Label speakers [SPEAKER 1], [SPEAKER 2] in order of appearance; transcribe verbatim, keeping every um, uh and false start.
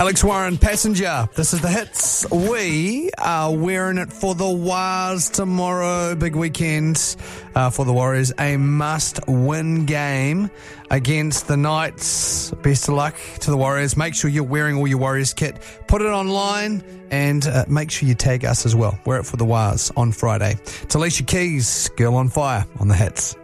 [SPEAKER 1] Alex Warren, Passenger. This is the hits. We are wearing it for the Wars tomorrow. Big weekend uh, for the Warriors. A must-win game against the Knights. Best of luck to the Warriors. Make sure you're wearing all your Warriors kit. Put it online and uh, make sure you tag us as well. Wear it for the Wars on Friday. Talisha Keys, Girl on Fire on the hits.